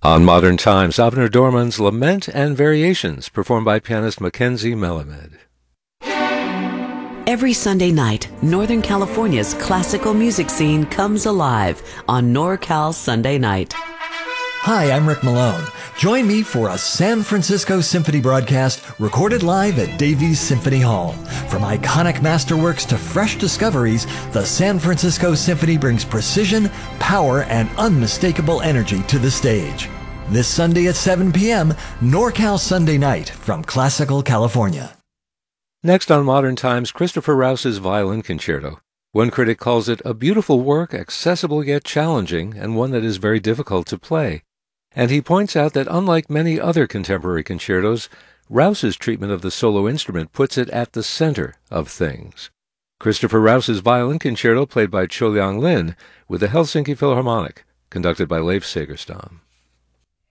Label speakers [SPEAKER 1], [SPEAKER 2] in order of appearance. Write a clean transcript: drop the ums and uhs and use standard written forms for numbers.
[SPEAKER 1] On Modern Times, Avner Dorman's Lament and Variations, performed by pianist Mackenzie Melamed.
[SPEAKER 2] Every Sunday night, Northern California's classical music scene comes alive on NorCal Sunday Night.
[SPEAKER 3] Hi, I'm Rick Malone. Join me for a San Francisco Symphony broadcast recorded live at Davies Symphony Hall. From iconic masterworks to fresh discoveries, the San Francisco Symphony brings precision, power, and unmistakable energy to the stage. This Sunday at 7 p.m., NorCal Sunday Night from Classical California.
[SPEAKER 1] Next on Modern Times, Christopher Rous's Violin Concerto. One critic calls it a beautiful work, accessible yet challenging, and one that is very difficult to play. And he points out that unlike many other contemporary concertos, Rous's treatment of the solo instrument puts it at the center of things. Christopher Rous's Violin Concerto, played by Cho Liang Lin with the Helsinki Philharmonic, conducted by Leif Segerstam.